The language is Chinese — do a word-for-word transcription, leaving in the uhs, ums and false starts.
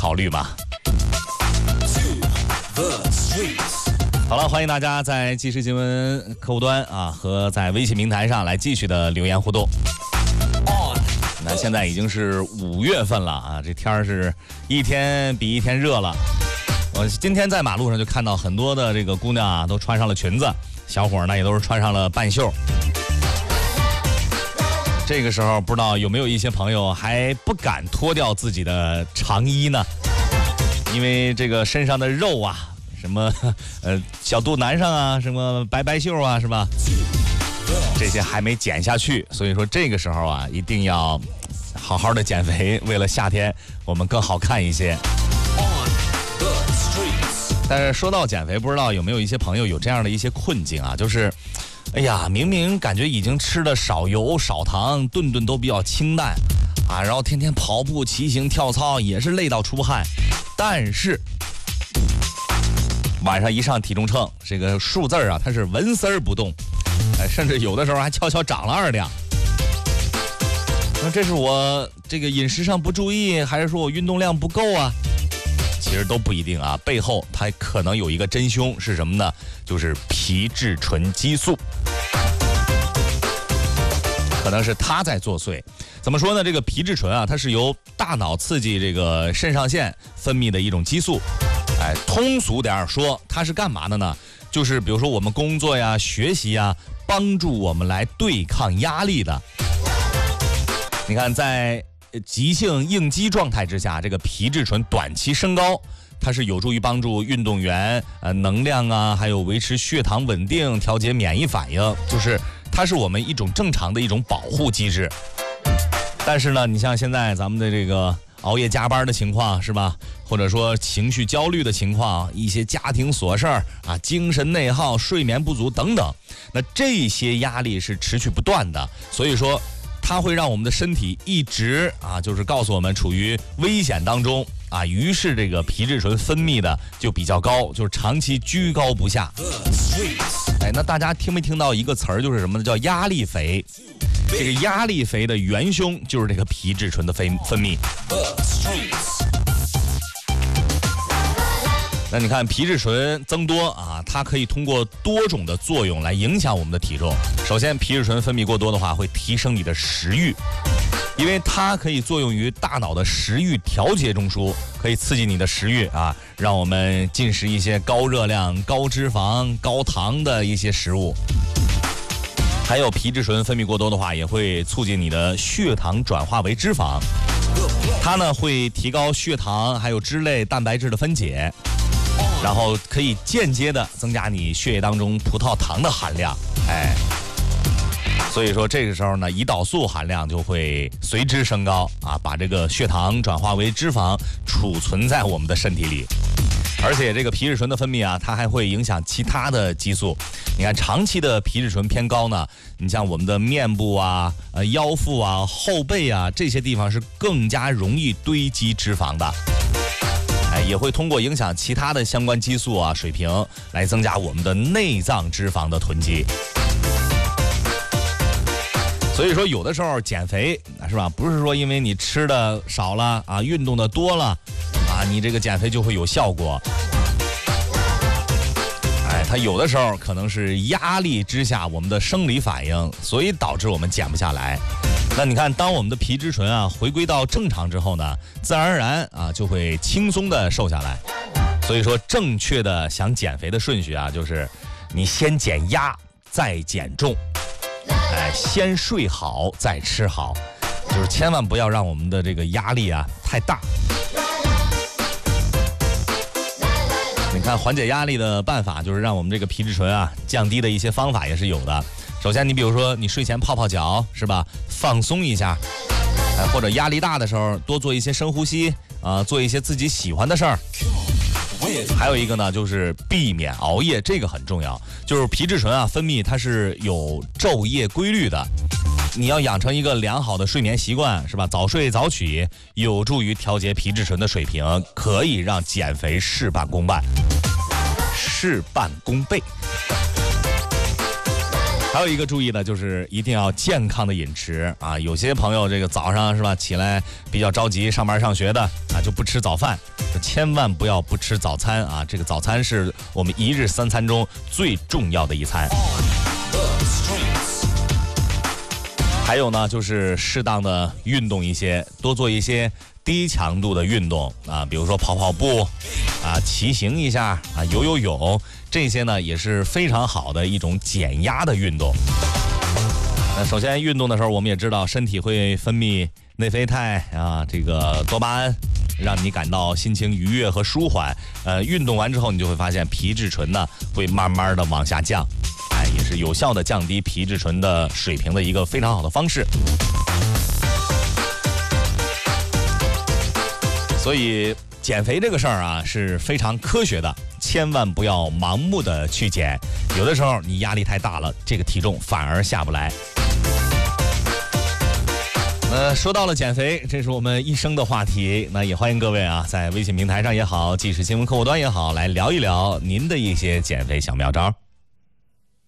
考虑吧。好了，欢迎大家在即时新闻客户端啊和在微信平台上来继续的留言互动。那现在已经是五月份了啊，这天儿是一天比一天热了。我今天在马路上就看到很多的这个姑娘啊，都穿上了裙子，小伙呢也都是穿上了半袖。这个时候不知道有没有一些朋友还不敢脱掉自己的长衣呢？因为这个身上的肉啊，什么呃小肚腩上啊，什么白白袖啊，是吧？这些还没减下去，所以说这个时候啊，一定要好好的减肥，为了夏天我们更好看一些。但是说到减肥，不知道有没有一些朋友有这样的一些困境啊，就是哎呀，明明感觉已经吃的少油少糖，顿顿都比较清淡啊，然后天天跑步骑行跳操也是累到出汗，但是晚上一上体重秤，这个数字啊它是纹丝儿不动，哎，甚至有的时候还悄悄长了二两。那这是我这个饮食上不注意，还是说我运动量不够啊？其实都不一定啊，背后它可能有一个真凶是什么呢？就是皮质醇激素，可能是它在作祟。怎么说呢？这个皮质醇啊，它是由大脑刺激这个肾上腺分泌的一种激素。哎，通俗点说，它是干嘛的呢？就是比如说我们工作呀、学习呀，帮助我们来对抗压力的。你看，在急性应激状态之下，这个皮质醇短期升高，它是有助于帮助运动员呃能量啊，还有维持血糖稳定，调节免疫反应，就是它是我们一种正常的一种保护机制。但是呢，你像现在咱们的这个熬夜加班的情况是吧，或者说情绪焦虑的情况，一些家庭琐事儿啊，精神内耗、睡眠不足等等，那这些压力是持续不断的，所以说它会让我们的身体一直啊，就是告诉我们处于危险当中啊，于是这个皮质醇分泌的就比较高，就是长期居高不下。哎，那大家听没听到一个词儿，就是什么呢？叫压力肥。这个压力肥的元凶就是这个皮质醇的分分泌。那你看皮质醇增多啊，它可以通过多种的作用来影响我们的体重。首先，皮质醇分泌过多的话，会提升你的食欲，因为它可以作用于大脑的食欲调节中枢，可以刺激你的食欲啊，让我们进食一些高热量、高脂肪、高糖的一些食物。还有皮质醇分泌过多的话，也会促进你的血糖转化为脂肪，它呢会提高血糖还有脂类蛋白质的分解，然后可以间接的增加你血液当中葡萄糖的含量，哎，所以说这个时候呢，胰岛素含量就会随之升高啊，把这个血糖转化为脂肪，储存在我们的身体里。而且这个皮质醇的分泌啊，它还会影响其他的激素。你看，长期的皮质醇偏高呢，你像我们的面部啊、呃腰腹啊、后背啊这些地方是更加容易堆积脂肪的。哎，也会通过影响其他的相关激素啊水平，来增加我们的内脏脂肪的囤积。所以说，有的时候减肥是吧，不是说因为你吃的少了啊，运动的多了啊，你这个减肥就会有效果。哎，它有的时候可能是压力之下我们的生理反应，所以导致我们减不下来。那你看，当我们的皮质醇啊回归到正常之后呢，自然而然啊就会轻松的瘦下来。所以说，正确的想减肥的顺序啊，就是你先减压，再减重。哎，先睡好再吃好，就是千万不要让我们的这个压力啊太大。你看，缓解压力的办法就是让我们这个皮质醇啊降低的一些方法也是有的。首先，你比如说你睡前泡泡脚是吧，放松一下，哎，或者压力大的时候多做一些深呼吸啊、呃，做一些自己喜欢的事儿。还有一个呢，就是避免熬夜，这个很重要。就是皮质醇啊分泌它是有昼夜规律的，你要养成一个良好的睡眠习惯，是吧？早睡早起，有助于调节皮质醇的水平，可以让减肥事半功倍。事半功倍。还有一个注意的就是一定要健康的饮食啊！有些朋友这个早上是吧起来比较着急上班上学的啊， 啊就不吃早饭，千万不要不吃早餐啊！这个早餐是我们一日三餐中最重要的一餐。还有呢，就是适当的运动一些，多做一些低强度的运动啊，比如说跑跑步啊，骑行一下啊，游游泳，这些呢也是非常好的一种减压的运动。那首先运动的时候，我们也知道身体会分泌内啡肽啊，这个多巴胺，让你感到心情愉悦和舒缓。呃，运动完之后，你就会发现皮质醇呢会慢慢的往下降。哎，也是有效的降低皮质醇的水平的一个非常好的方式。所以减肥这个事儿啊是非常科学的，千万不要盲目的去减。有的时候你压力太大了，这个体重反而下不来。呃，说到了减肥，这是我们一生的话题。那也欢迎各位啊，在微信平台上也好，即时新闻客户端也好，来聊一聊您的一些减肥小妙招。